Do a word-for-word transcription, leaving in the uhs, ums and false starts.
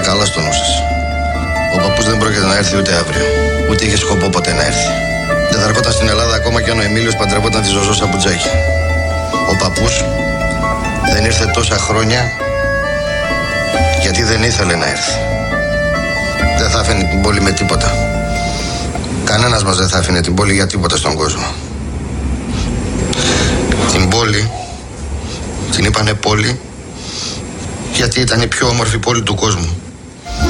καλά στο νου σας. Ο παππούς δεν πρόκειται να έρθει ούτε αύριο. Ούτε είχε σκοπό ποτέ να έρθει. Δεν θα έρχονταν στην Ελλάδα ακόμα και αν ο Εμίλιος παντρευόταν τη Ζωζό Σαμπουτζάκη. Ο παππούς δεν ήρθε τόσα χρόνια γιατί δεν ήθελε να έρθει. Δεν θα άφηνε την πόλη με τίποτα. Κανένας μας δεν θα άφηνε την πόλη για τίποτα στον κόσμο. Την πόλη την είπανε πόλη γιατί ήταν η πιο όμορφη πόλη του κόσμου.